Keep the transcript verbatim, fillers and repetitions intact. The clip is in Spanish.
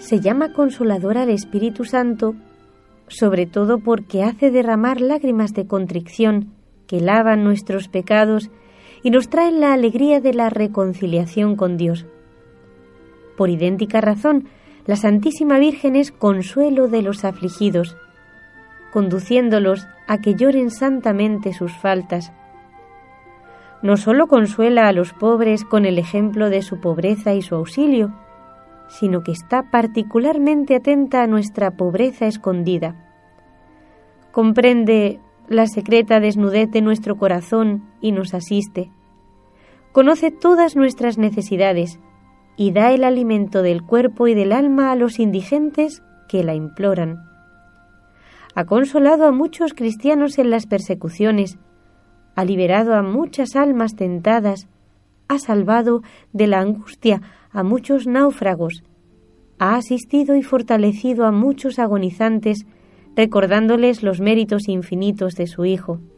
Se llama consolador al Espíritu Santo, sobre todo porque hace derramar lágrimas de contrición que lavan nuestros pecados y nos traen la alegría de la reconciliación con Dios. Por idéntica razón, la Santísima Virgen es consuelo de los afligidos, conduciéndolos a que lloren santamente sus faltas. No sólo consuela a los pobres con el ejemplo de su pobreza y su auxilio, sino que está particularmente atenta a nuestra pobreza escondida. Comprende la secreta desnudez de nuestro corazón y nos asiste. Conoce todas nuestras necesidades y da el alimento del cuerpo y del alma a los indigentes que la imploran. Ha consolado a muchos cristianos en las persecuciones, ha liberado a muchas almas tentadas, ha salvado de la angustia a muchos náufragos, ha asistido y fortalecido a muchos agonizantes, recordándoles los méritos infinitos de su Hijo.